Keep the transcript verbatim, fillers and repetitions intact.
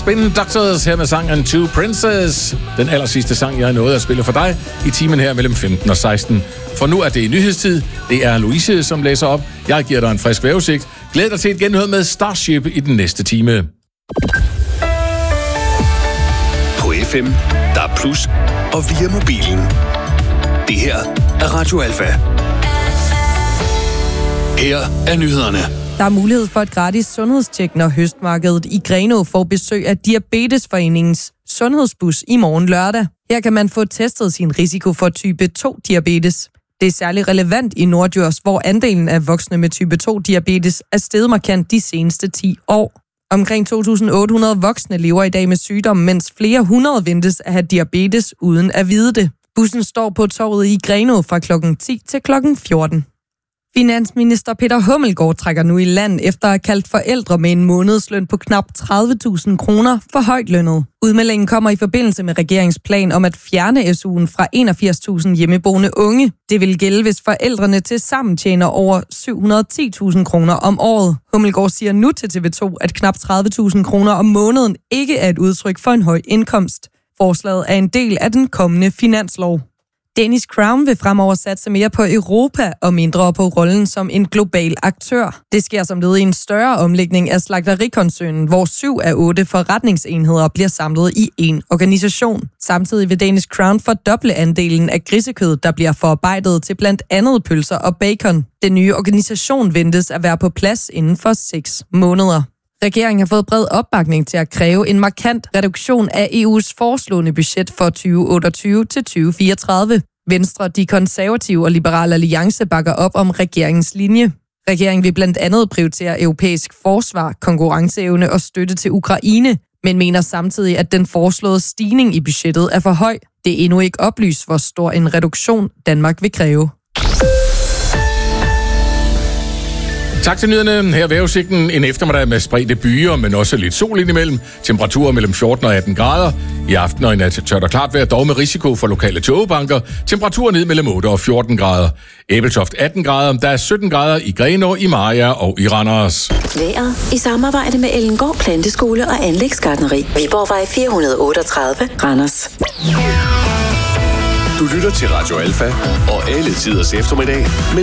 Spin Doctors her med sangen Two Princess. Den aller sidste sang, jeg har nået at spille for dig i timen her mellem femten og seksten. For nu er det nyhedstid. Det er Louise, som læser op. Jeg giver dig en frisk vejrudsigt. Glæd dig til et genhør med Starship i den næste time. På F M, der er plus, og via mobilen. Det her er Radio Alfa. Her er nyhederne. Der er mulighed for et gratis sundhedstjek, når høstmarkedet i Grenaa får besøg af Diabetesforeningens sundhedsbus i morgen lørdag. Her kan man få testet sin risiko for type to diabetes. Det er særlig relevant i Norddjurs, hvor andelen af voksne med type to diabetes er steget markant de seneste ti år. Omkring to tusind otte hundrede voksne lever i dag med sygdommen, mens flere hundrede ventes at have diabetes uden at vide det. Bussen står på torvet i Grenaa fra klokken ti til klokken fjorten. Finansminister Peter Hummelgaard trækker nu i land efter at have kaldt forældre med en månedsløn på knap tredive tusind kroner for højt lønnet. Udmeldingen kommer i forbindelse med regeringsplan om at fjerne S U'en fra enogfirs tusind hjemmeboende unge. Det vil gælde, hvis forældrene til sammen tjener over syv hundrede og ti tusind kroner om året. Hummelgaard siger nu til T V to, at knap tredive tusind kroner om måneden ikke er et udtryk for en høj indkomst. Forslaget er en del af den kommende finanslov. Danish Crown vil fremover satse mere på Europa og mindre på rollen som en global aktør. Det sker som led i en større omlægning af slagterikoncernen, hvor syv af otte forretningsenheder bliver samlet i én organisation. Samtidig vil Danish Crown fordoble andelen af grisekød, der bliver forarbejdet til blandt andet pølser og bacon. Den nye organisation ventes at være på plads inden for seks måneder. Regeringen har fået bred opbakning til at kræve en markant reduktion af E U's foreslåede budget for tyve otteogtyve til tyve fireogtredive. Venstre, de konservative og Liberal Alliance bakker op om regeringens linje. Regeringen vil blandt andet prioritere europæisk forsvar, konkurrenceevne og støtte til Ukraine, men mener samtidig, at den foreslåede stigning i budgettet er for høj. Det er endnu ikke oplyst, hvor stor en reduktion Danmark vil kræve. Tak til nyhederne. Her er vejrudsigten en eftermiddag med spredte byer, men også lidt sol indimellem. Temperaturer mellem fjorten og atten grader. I aften og i nat tørt og klart vejr, dog med risiko for lokale tågebanker. Temperaturer ned mellem otte og fjorten grader. Ebeltoft atten grader. Der er sytten grader i Grenaa, i Mariager og i Randers. Vejret i samarbejde med Ellengård Planteskole og Anlægsgartneri. Viborgvej fire hundrede otteogtredive, Randers. Du lytter til Radio Alfa og alle tiders eftermiddag med